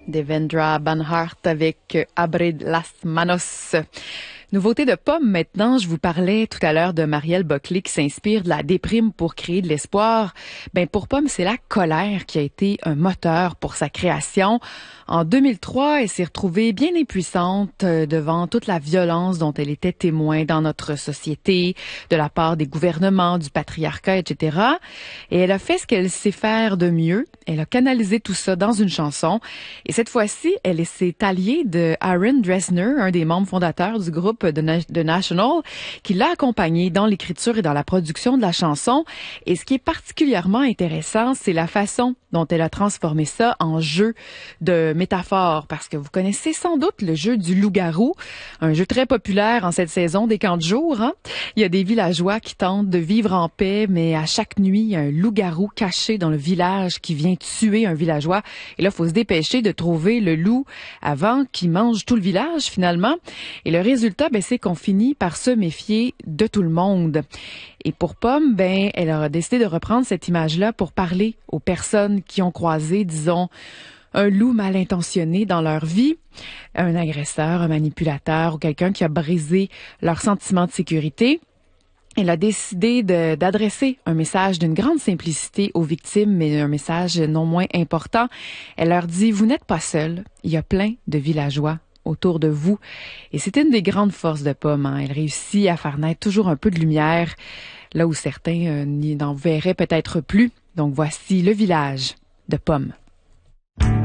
Devendra Banhart avec Abrid las Manos. Nouveauté de Pomme maintenant, je vous parlais tout à l'heure de Marielle Boclé qui s'inspire de la déprime pour créer de l'espoir. Ben pour Pomme, c'est la colère qui a été un moteur pour sa création. En 2003, elle s'est retrouvée bien impuissante devant toute la violence dont elle était témoin dans notre société, de la part des gouvernements, du patriarcat, etc. Et elle a fait ce qu'elle sait faire de mieux. Elle a canalisé tout ça dans une chanson. Et cette fois-ci, elle s'est alliée de Aaron Dresner, un des membres fondateurs du groupe de National, qui l'a accompagnée dans l'écriture et dans la production de la chanson. Et ce qui est particulièrement intéressant, c'est la façon dont elle a transformé ça en jeu de métaphore, parce que vous connaissez sans doute le jeu du loup-garou, un jeu très populaire en cette saison des camps de jour. Hein? Il y a des villageois qui tentent de vivre en paix, mais à chaque nuit, il y a un loup-garou caché dans le village qui vient tuer un villageois. Et là, il faut se dépêcher de trouver le loup avant qu'il mange tout le village, finalement. Et le résultat, c'est qu'on finit par se méfier de tout le monde. Et pour Pomme, elle a décidé de reprendre cette image-là pour parler aux personnes qui ont croisé, disons, un loup mal intentionné dans leur vie, un agresseur, un manipulateur ou quelqu'un qui a brisé leur sentiment de sécurité. Elle a décidé d'adresser un message d'une grande simplicité aux victimes, mais un message non moins important. Elle leur dit, vous n'êtes pas seuls, il y a plein de villageois autour de vous. Et c'est une des grandes forces de Pomme. Hein. Elle réussit à faire naître toujours un peu de lumière, là où certains n'en verraient peut-être plus. Donc voici le village de Pomme.